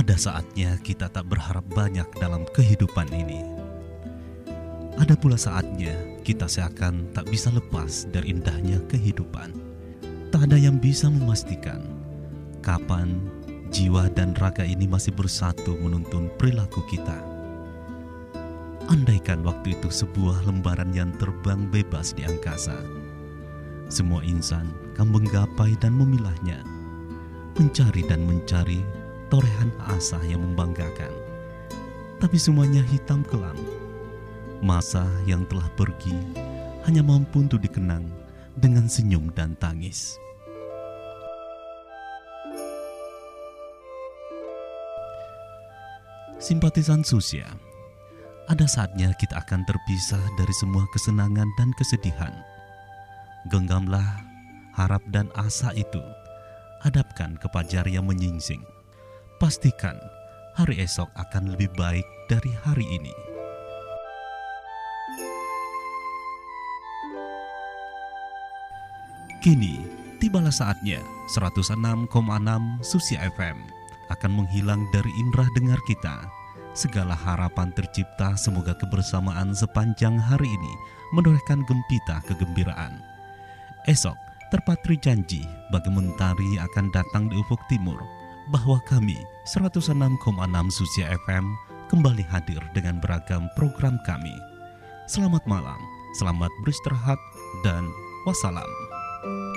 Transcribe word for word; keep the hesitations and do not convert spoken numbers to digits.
Ada saatnya kita tak berharap banyak dalam kehidupan ini. Ada pula saatnya kita seakan tak bisa lepas dari indahnya kehidupan. Tak ada yang bisa memastikan kapan jiwa dan raga ini masih bersatu menuntun perilaku kita. Andaikan waktu itu sebuah lembaran yang terbang bebas di angkasa, semua insan akan menggapai dan memilahnya, mencari dan mencari torehan asa yang membanggakan. Tapi semuanya hitam kelam. Masa yang telah pergi hanya mampu untuk dikenang dengan senyum dan tangis. Simpatisan Susia, ada saatnya kita akan terpisah dari semua kesenangan dan kesedihan. Genggamlah harap dan asa itu, hadapkan ke fajar yang menyingsing. Pastikan hari esok akan lebih baik dari hari ini. Kini, tibalah saatnya seratus enam koma enam Susia F M akan menghilang dari indera dengar kita. Segala harapan tercipta, semoga kebersamaan sepanjang hari ini menorehkan gempita kegembiraan. Esok, terpatri janji bagi mentari akan datang di ufuk timur, bahwa kami seratus enam koma enam Susia F M kembali hadir dengan beragam program kami. Selamat malam, selamat beristirahat, dan wassalam.